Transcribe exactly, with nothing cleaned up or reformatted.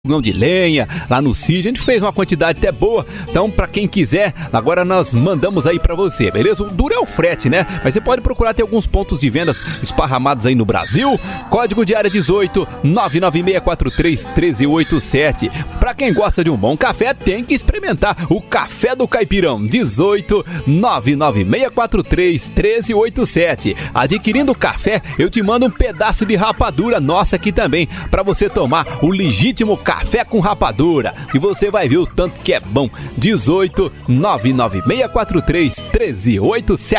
fogão de lenha, lá no sítio, a gente fez uma quantidade até boa, então pra quem quiser, agora nós mandamos aí pra você, beleza? O duro é o frete, né? Mas você pode procurar ter alguns pontos de vendas esparramados aí no Brasil. Código de área dezoito, nove nove seis quatro três, um três oito sete. Pra quem gosta de um bom café, tem que experimentar o Café do Caipirão, dezoito, nove nove seis quatro três, um três oito sete. Adquirindo café, eu te mando um pedaço de rapadura nossa aqui também, pra você tomar o legítimo café com rapadura, e você vai ver o tanto que é bom. Dezoito, nove nove seis quatro três, um três oito sete.